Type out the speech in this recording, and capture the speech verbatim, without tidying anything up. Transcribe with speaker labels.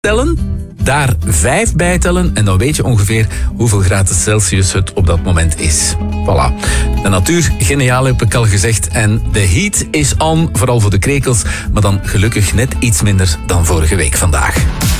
Speaker 1: tellen, daar vijf bij tellen en dan weet je ongeveer hoeveel graden Celsius het op dat moment is. Voilà. De natuur, geniaal heb ik al gezegd. En de heat is on, vooral voor de krekels, maar dan gelukkig net iets minder dan vorige week vandaag.